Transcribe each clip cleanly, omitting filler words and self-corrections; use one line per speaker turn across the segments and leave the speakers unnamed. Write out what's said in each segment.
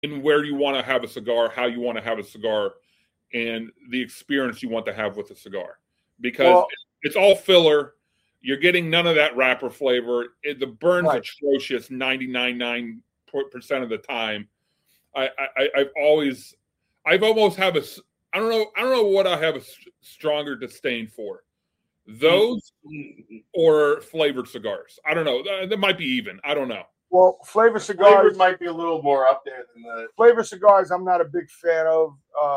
in where you want to have a cigar, how you want to have a cigar, and the experience you want to have with a cigar. Because it's all filler. You're getting none of that wrapper flavor. The burn's atrocious 99.9% of the time. I've almost have a I don't know what I have a stronger disdain for. Those or flavored cigars. I don't know. That might be even. I don't know.
Well, flavored cigars
might be a little more up there than the
flavored cigars. I'm not a big fan of.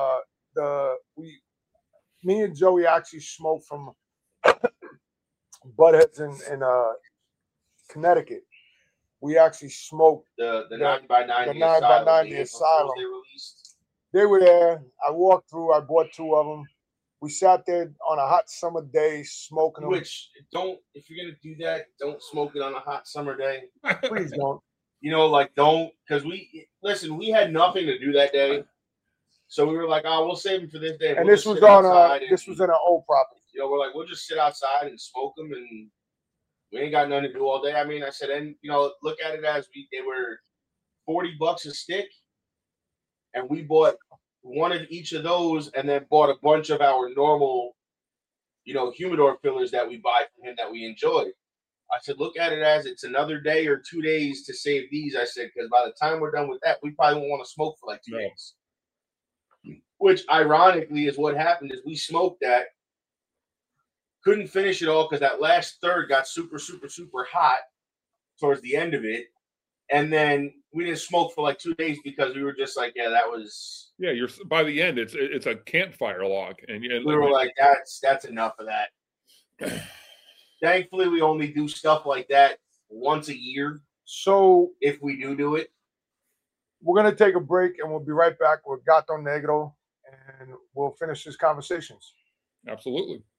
Me and Joey actually smoked from Buttheads in Connecticut. We actually smoked
the 9x90
Asylum. They were there. I walked through. I bought 2 of them. We sat there on a hot summer day smoking them.
Which if you're gonna do that, don't smoke it on a hot summer day.
Please don't.
Don't, because we had nothing to do that day, so we were like, oh, we'll save them for this day.
And this was on this was in an old property.
We're like, we'll just sit outside and smoke them, and we ain't got nothing to do all day. I mean, I said, and look at it as they were $40 a stick, and we bought one of each of those, and then bought a bunch of our normal, humidor fillers that we buy from him that we enjoy. I said, look at it as it's another day or 2 days to save these. I said, because by the time we're done with that, we probably won't want to smoke for like 2 days. Which, ironically, is what happened is we smoked that, couldn't finish it all because that last third got super, super, super hot towards the end of it. And then we didn't smoke for like 2 days because we were just like, yeah, that was.
Yeah, by the end, it's a campfire log, and
we were like, that's enough of that. Thankfully, we only do stuff like that once a year.
So
if we do it,
we're gonna take a break, and we'll be right back with Gato Negro, and we'll finish these conversations.
Absolutely.